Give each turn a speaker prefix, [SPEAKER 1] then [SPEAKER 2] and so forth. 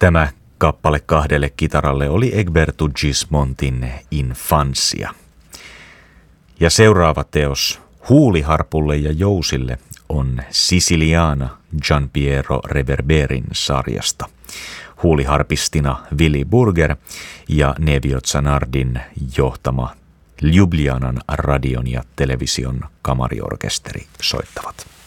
[SPEAKER 1] Tämä kappale kahdelle kitaralle oli Egberto Gismontin Infancia. Ja seuraava teos huuliharpulle ja jousille on Siciliana Gianpiero Reverberin sarjasta. Huuliharpistina Willy Burger ja Nevio Zanardin johtama Ljubljanan radion ja television kamariorkesteri soittavat.